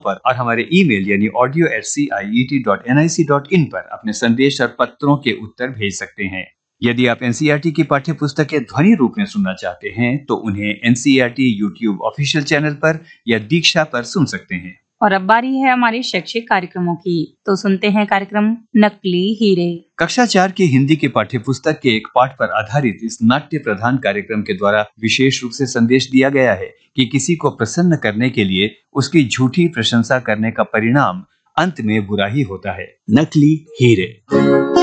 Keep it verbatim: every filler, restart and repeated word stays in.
पर और हमारे ईमेल यानी audio eight C I E T dot N I C dot in पर अपने संदेश और पत्रों के उत्तर भेज सकते हैं। यदि आप N C E R T की पाठ्य पुस्तकें ध्वनि रूप में सुनना चाहते हैं तो उन्हें N C E R T YouTube official channel पर या दीक्षा पर सुन सकते हैं। और अब बारी है हमारे शैक्षिक कार्यक्रमों की, तो सुनते हैं कार्यक्रम नकली हीरे। कक्षा चार की हिंदी के पाठ्य पुस्तक के एक पाठ पर आधारित इस नाट्य प्रधान कार्यक्रम के द्वारा विशेष रूप से संदेश दिया गया है कि किसी को प्रसन्न करने के लिए उसकी झूठी प्रशंसा करने का परिणाम अंत में बुरा ही होता है। नकली हीरे।